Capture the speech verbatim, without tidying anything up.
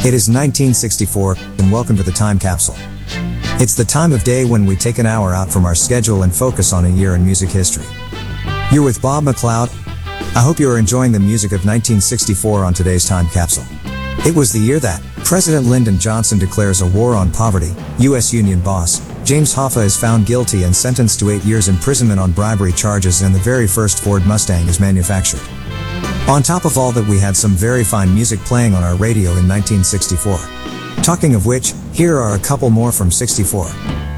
It is nineteen sixty-four, and welcome to the Time Capsule. It's the time of day when we take an hour out from our schedule and focus on a year in music history. You're with Bob McLeod. I hope you are enjoying the music of nineteen sixty-four on today's Time Capsule. It was the year that President Lyndon Johnson declares a war on poverty. U S Union boss James Hoffa is found guilty and sentenced to eight years imprisonment on bribery charges, and the very first Ford Mustang is manufactured. On top of all that, we had some very fine music playing on our radio in nineteen sixty-four. Talking of which, here are a couple more from sixty-four.